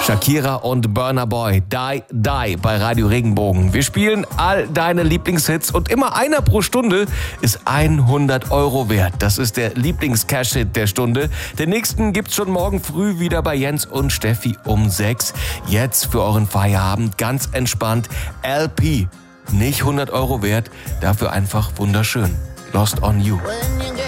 Shakira und Burna Boy, Die Die bei Radio Regenbogen. Wir spielen all deine Lieblingshits und immer einer pro Stunde ist 100 € wert. Das ist der Lieblings-Cash-Hit der Stunde. Den nächsten gibt's schon morgen früh wieder bei Jens und Steffi um 6. Jetzt für euren Feierabend ganz entspannt LP. Nicht 100 € wert, dafür einfach wunderschön. Lost on You.